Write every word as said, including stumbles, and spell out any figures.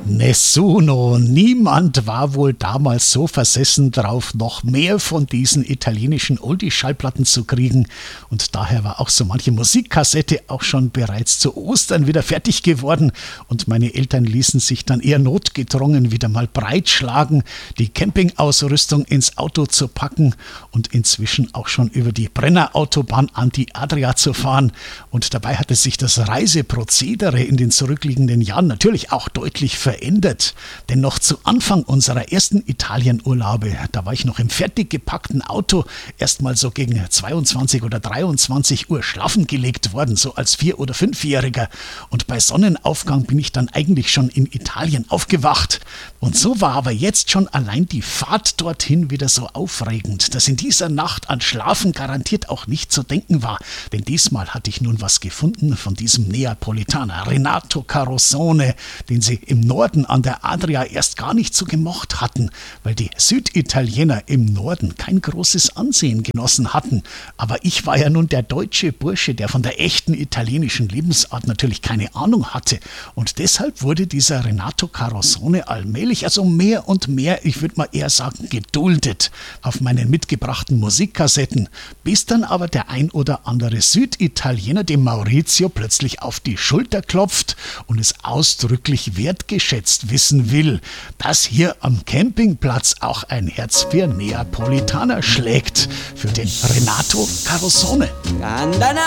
Nessuno, niemand war wohl damals so versessen drauf, noch mehr von diesen italienischen Oldie-Schallplatten zu kriegen. Und daher war auch so manche Musikkassette auch schon bereits zu Ostern wieder fertig geworden. Und meine Eltern ließen sich dann eher notgedrungen wieder mal breitschlagen, die Campingausrüstung ins Auto zu packen und inzwischen auch schon über die Brennerautobahn an die Adria zu fahren. Und dabei hatte sich das Reiseprozedere in den zurückliegenden Jahren natürlich auch deutlich verändert. verändert. Denn noch zu Anfang unserer ersten Italienurlaube, da war ich noch im fertig gepackten Auto erstmal so gegen zweiundzwanzig oder dreiundzwanzig Uhr schlafen gelegt worden, so als Vier- oder Fünfjähriger. Und bei Sonnenaufgang bin ich dann eigentlich schon in Italien aufgewacht. Und so war aber jetzt schon allein die Fahrt dorthin wieder so aufregend, dass in dieser Nacht an Schlafen garantiert auch nicht zu denken war. Denn diesmal hatte ich nun was gefunden von diesem Neapolitaner Renato Carosone, den sie im Norden an der Adria erst gar nicht so gemocht hatten, weil die Süditaliener im Norden kein großes Ansehen genossen hatten. Aber ich war ja nun der deutsche Bursche, der von der echten italienischen Lebensart natürlich keine Ahnung hatte. Und deshalb wurde dieser Renato Carosone allmählich, also mehr und mehr, ich würde mal eher sagen, geduldet auf meinen mitgebrachten Musikkassetten, bis dann aber der ein oder andere Süditaliener dem Maurizio plötzlich auf die Schulter klopft und es ausdrücklich wertgeschätzt wissen will, dass hier am Campingplatz auch ein Herz für Neapolitaner schlägt, für den Renato Carosone.